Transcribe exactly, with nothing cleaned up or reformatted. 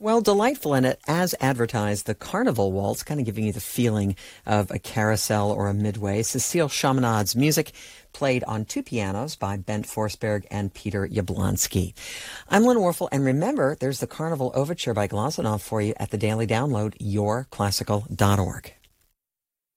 Well, delightful in it, as advertised, the Carnival Waltz, kind of giving you the feeling of a carousel or a midway. Cecile Chaminade's music, played on two pianos by Bent Forsberg and Peter Yablonsky. I'm Lynn Warfel, and remember, there's the Carnival Overture by Glazunov for you at the Daily Download, your classical dot org.